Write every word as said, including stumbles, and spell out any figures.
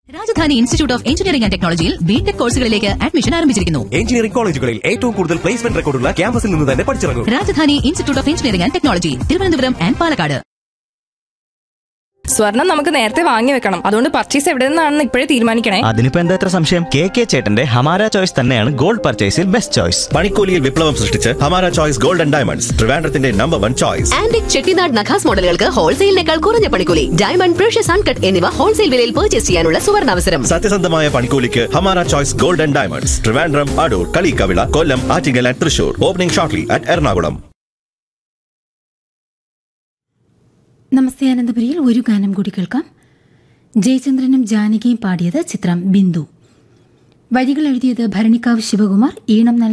Rajdhani institute of engineering and ടെക്നോളജിയിൽ BTech കോഴ്സുകളിലേക്ക് admission ആരംഭിച്ചിരിക്കുന്നു. എഞ്ചിനീയറിംഗ് കോളേജുകളിൽ ഏറ്റവും കൂടുതൽ പ്ലേസ്മെന്റ് റെക്കോർഡുള്ള ക്യാമ്പസിൽ നിന്ന് തന്നെ പഠിച്ചിറങ്ങും. Rajdhani institute of engineering and technology, Thiruvananthapuram and Palakkad. സ്വർണം നമുക്ക് നേരത്തെ വാങ്ങി വെക്കണം. അതുകൊണ്ട് പർച്ചേസ് എവിടെ നിന്നാണെന്ന് ഇപ്പോഴേ തീരുമാനിക്കണേ. അതിനിപ്പോ എന്താ ഇത്ര സംശയം? കെ കെ ചേട്ടന്റെ ഹമാര ചോയ്സ് തന്നെയാണ് ഗോൾഡ് പർച്ചേസിൽ ബെസ്റ്റ് ചോയ്സ്. പണിക്കൂലിയിൽ വിപ്ലവം സൃഷ്ടിച്ച് Hamara choice gold and diamonds, ട്രിവാൻഡ്രത്തിന്റെ number one choice. Antique Chettinad നഖാസ് മോഡലുകൾക്ക് ഹോൾസെയിലിനേക്കാൾ കുറഞ്ഞ പണിക്കൂലി. ഡയമണ്ട്, പ്രഷ്യസ് അൺകട്ട് എന്നിവ ഹോൾസെയിൽ വിലയിൽ പർച്ചേസ് ചെയ്യാനുള്ള സുവർണാവസരം. സത്യസന്ധമായ പണിക്കൂലിക്ക് Hamara choice gold and diamonds, Trivandrum, Adoor, Kaliyikkavila, Kollam, Attingal and Thrissur. Opening shortly at Ernakulam. നമസ്തേ അനന്തപുരിയിൽ ഒരു ഗാനം കൂടി കേൾക്കാം. ജയചന്ദ്രനും ജാനകിയും പാടിയത് ചിത്രം ബിന്ദു. വരികൾ എഴുതിയത് ഭരണിക്കാവ് ശിവകുമാർ, ഈണം